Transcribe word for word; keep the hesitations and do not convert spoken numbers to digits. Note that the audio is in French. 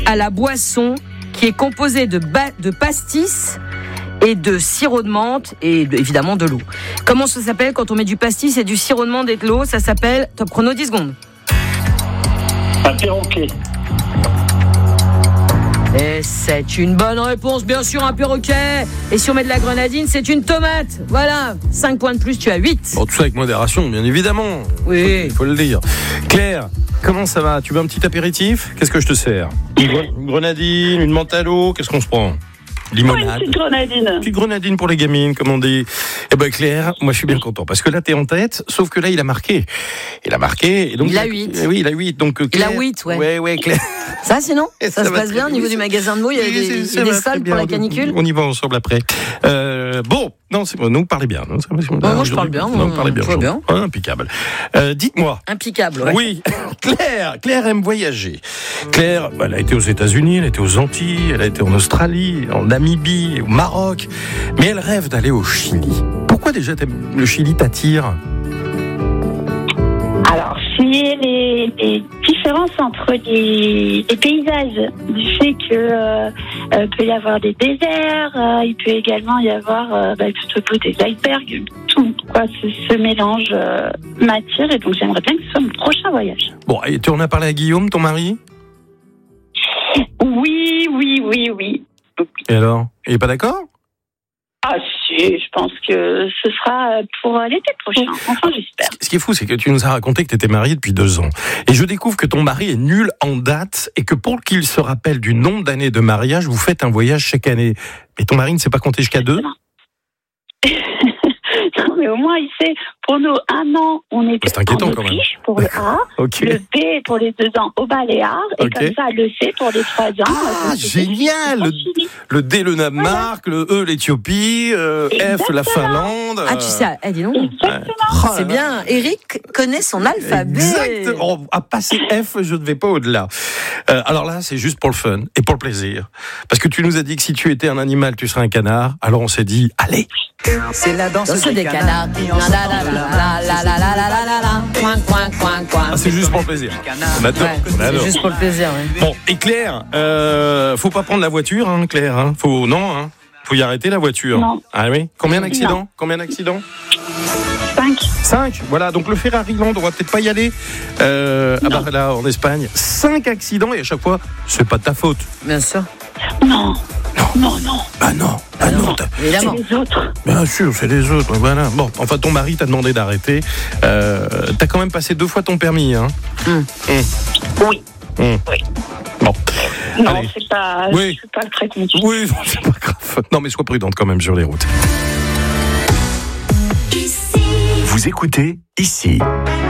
à la boisson qui est composée de, ba- de pastis et de sirop de menthe et de, évidemment de l'eau. Comment ça s'appelle quand on met du pastis et du sirop de menthe et de l'eau? Ça s'appelle, top chrono, dix secondes. Un perroquet. Et c'est une bonne réponse, bien sûr, un perroquet. Et si on met de la grenadine, c'est une tomate. Voilà, cinq points de plus, tu as huit. Bon, tout ça avec modération, bien évidemment. Oui. Il faut le dire. Claire, comment ça va? Tu veux un petit apéritif? Qu'est-ce que je te sers? Une gre- une grenadine, une menthe à l'eau, qu'est-ce qu'on se prend? Limonade. Oh, une petite grenadine. Petite grenadine pour les gamines, comme on dit. Eh ben Claire, moi je suis bien content parce que là t'es en tête, sauf que là il a marqué. Il a marqué. Et donc, Il a huit. Eh oui, il a huit. Donc Claire. Il a huit, ouais. Ouais, ouais, Claire. Ça, sinon ça, Ça se va passe très bien au bien. niveau du magasin de mots. Il y a Oui, des, c'est- il y ça a des va très soldes bien. pour la canicule. On y va ensemble après. Euh, bon, non, c'est bon. Nous parlez bien. Non, c'est- moi, je parle bien, Non, on- parlez bien. tout va Jean. bien. Ah, impeccable. Euh, dites-moi. Impeccable, ouais. Oui, Claire, Claire aime voyager. Claire, bah, elle a été aux États-Unis, elle a été aux Antilles, elle a été en Australie, en Namibie, au Maroc, mais elle rêve d'aller au Chili. Pourquoi déjà t'aimes- le Chili t'attire? Alors, c'est les, les différences entre les, les paysages. Du fait que euh, euh, peut y avoir des déserts, euh, il peut également y avoir euh, bah, tout au bout des icebergs, tout quoi, ce, ce mélange euh, m'attire et donc j'aimerais bien que ce soit mon prochain voyage. Bon, et tu en as parlé à Guillaume, ton mari? Oui, oui, oui, oui. Et alors? Il est pas d'accord? Ah si, je pense que ce sera pour l'été prochain. Enfin, j'espère. Ce qui est fou, c'est que tu nous as raconté que tu étais mariée depuis deux ans. Et je découvre que ton mari est nul en date et que pour qu'il se rappelle du nombre d'années de mariage, vous faites un voyage chaque année. Mais ton mari ne sait pas compter jusqu'à deux? Non, mais au moins, il sait, pour nous, un an, on est C'est inquiétant, en quand même. Autriche pour le A, Ok. le B pour les deux ans au Baléares, et Ok. comme ça, le C pour les trois ans. Ah, donc, c'est génial! en Le, Chili. le D, le Danemark, le E, l'Éthiopie, euh, F, la Exactement. Finlande. Ah, tu sais, eh, dis donc. Exactement. Oh là C'est là. bien. Eric connaît son alphabet. Exactement. À passer F, je ne vais pas au-delà. Euh, alors là, c'est juste pour le fun et pour le plaisir. Parce que tu nous as dit que si tu étais un animal, tu serais un canard. Alors on s'est dit, allez. C'est la danse Danse des des canards. canards. La la la la la la la la la la la. Coin, coin, coin, coin. Ah, c'est juste pour le plaisir. On adore. Ouais, on c'est adore. juste pour le plaisir, ouais. Bon, et Claire, euh, faut pas prendre la voiture, hein, Claire. Hein. Faut non, hein. Faut y arrêter la voiture. Non. Ah oui. Combien d'accidents? Non. Combien d'accidents? Cinq. Cinq. Voilà. Donc le Ferrari Land, on va peut-être pas y aller. Euh, à Barcelone, en Espagne. Cinq accidents et à chaque fois, c'est pas de ta faute. Bien sûr. Non. Non, non. Ah non. Ah non. t'as- Évidemment. C'est les autres. Bien sûr, c'est les autres. Voilà. Bon, enfin, ton mari t'a demandé d'arrêter. Euh, t'as quand même passé deux fois ton permis, hein. Hum. Hum. Oui. Hum. Oui. Bon. Non, Allez. c'est pas, Oui. je suis pas très contente. Oui, non, c'est pas grave. Non, mais sois prudente quand même sur les routes. Vous écoutez ici.